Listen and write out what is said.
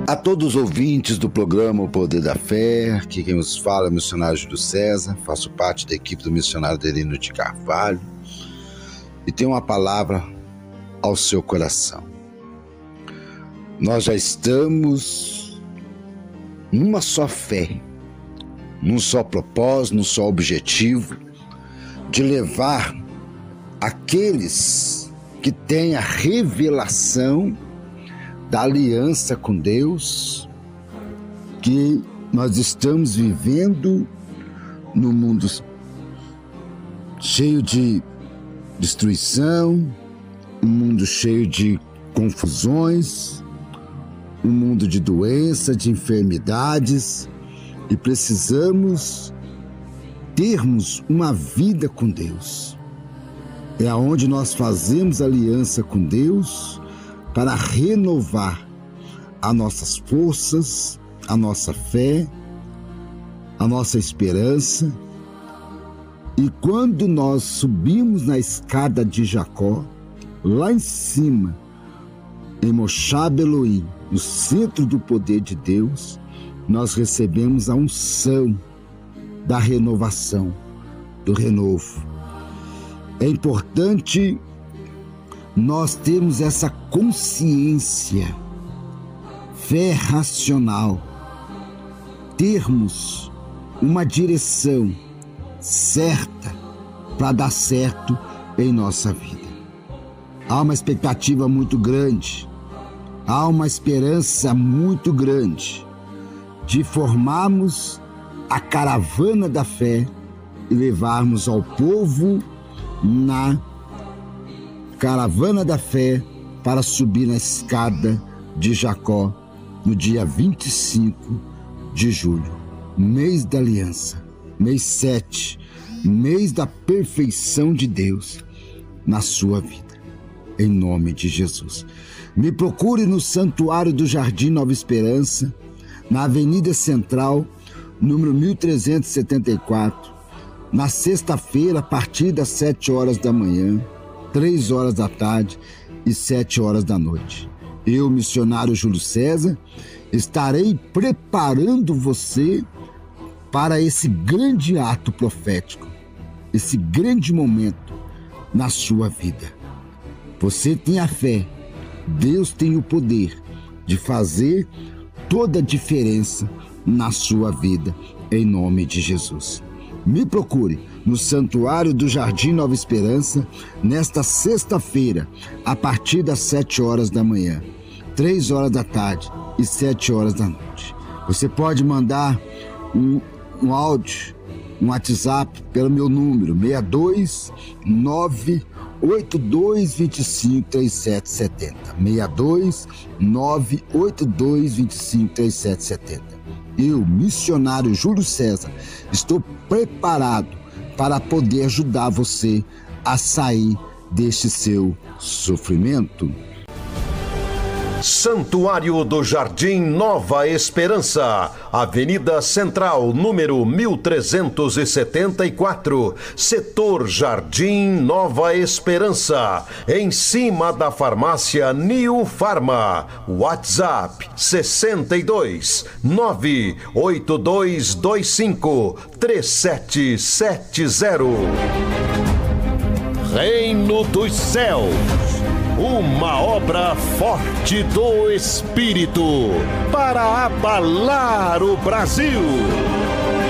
A todos os ouvintes do programa O Poder da Fé, aqui quem nos fala é o missionário Júlio César, faço parte da equipe do missionário Adelino de Carvalho e tenho uma palavra ao seu coração. Nós já estamos numa só fé, num só propósito, num só objetivo de levar aqueles que têm a revelação da aliança com Deus, que nós estamos vivendo num mundo cheio de destruição, um mundo cheio de confusões, um mundo de doença, de enfermidades, e precisamos termos uma vida com Deus. É aonde nós fazemos aliança com Deus para renovar as nossas forças, a nossa fé, a nossa esperança. E quando nós subimos na escada de Jacó, lá em cima, em Moshab Elohim, no centro do poder de Deus, nós recebemos a unção da renovação, do renovo. É importante nós temos essa consciência, fé racional, termos uma direção certa para dar certo em nossa vida. Há uma expectativa muito grande, há uma esperança muito grande de formarmos a caravana da fé e levarmos ao povo na caravana da fé para subir na escada de Jacó no dia 25 de julho, mês da aliança, mês 7, mês da perfeição de Deus na sua vida, em nome de Jesus. Me procure no Santuário do Jardim Nova Esperança, na Avenida Central, número 1374, na sexta-feira, a partir das 7 horas da manhã, 3 horas da tarde e 7 horas da noite. Eu, missionário Júlio César, estarei preparando você para esse grande ato profético, esse grande momento na sua vida. Você tem a fé, Deus tem o poder de fazer toda a diferença na sua vida, em nome de Jesus. Me procure no Santuário do Jardim Nova Esperança, nesta sexta-feira, a partir das 7 horas da manhã, 3 horas da tarde e 7 horas da noite. Você pode mandar um áudio, um WhatsApp pelo meu número, 629-8225-3770. 629-8225-3770. Eu, missionário Júlio César, estou preparado para poder ajudar você a sair deste seu sofrimento. Santuário do Jardim Nova Esperança, Avenida Central, número 1374, Setor Jardim Nova Esperança, em cima da farmácia New Farma. WhatsApp 62 98225 3770. Reino dos Céus, uma obra forte do Espírito para abalar o Brasil.